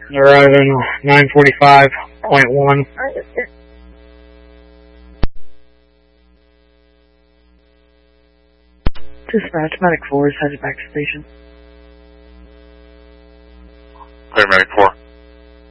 Arriving 9:45.1. Dispatch, Medic 4 is headed back to station. Clear, Medic 4.